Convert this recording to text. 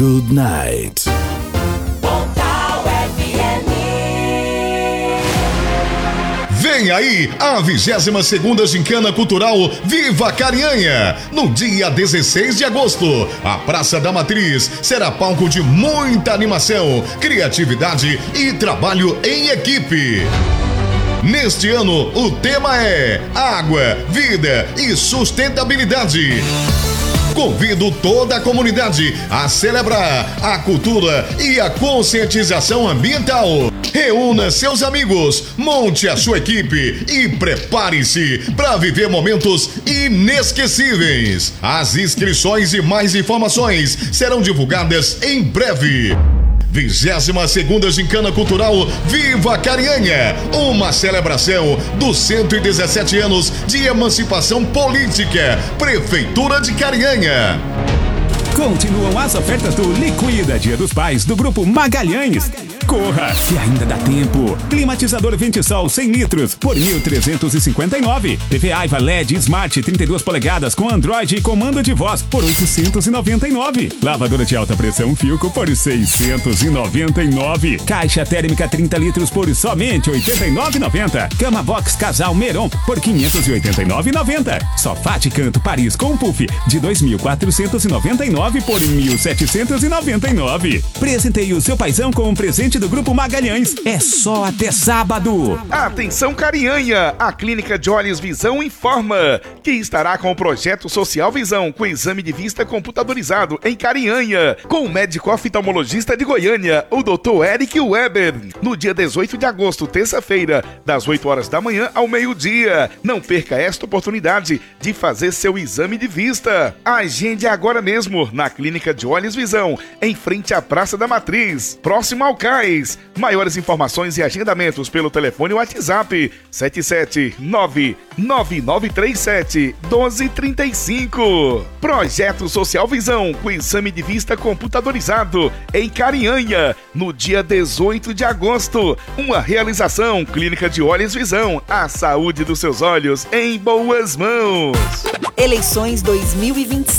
Good night. Vem aí a 22ª Gincana Cultural Viva Carianha. No dia 16 de agosto, a Praça da Matriz será palco de muita animação, criatividade e trabalho em equipe. Neste ano, o tema é Água, Vida e Sustentabilidade. Convido toda a comunidade a celebrar a cultura e a conscientização ambiental. Reúna seus amigos, monte a sua equipe e prepare-se para viver momentos inesquecíveis. As inscrições e mais informações serão divulgadas em breve. 22ª Gincana Cultural Viva Carianha, uma celebração dos 117 anos de emancipação política. Prefeitura de Carianha. Continuam as ofertas do Liquida Dia dos Pais do Grupo Magalhães. Corra, que ainda dá tempo. Climatizador Ventisol 100 litros por R$ 1.359. TV Aiva LED Smart 32 polegadas com Android e comando de voz por R$ 899. Lavadora de alta pressão Filco por R$ 699. Caixa térmica 30 litros por somente R$ 89,90. Cama Box Casal Meron por R$ 589,90. Sofá de canto Paris com puff de R$ 2.499 por R$ 1.799. Presenteie o seu paizão com um presente do Grupo Magalhães. É só até sábado. Atenção Carianha, a Clínica de Olhos Visão informa que estará com o projeto Social Visão com exame de vista computadorizado em Carianha, com o médico oftalmologista de Goiânia, o Dr. Eric Weber, no dia 18 de agosto, terça-feira, das 8 horas da manhã ao meio-dia. Não perca esta oportunidade de fazer seu exame de vista. Agende agora mesmo na Clínica de Olhos Visão, em frente à Praça da Matriz, próximo ao CAIS. Maiores informações e agendamentos pelo telefone WhatsApp 77999371235. Projeto Social Visão com exame de vista computadorizado em Carianha, no dia 18 de agosto. Uma realização Clínica de Olhos Visão, a saúde dos seus olhos em boas mãos. Eleições 2025.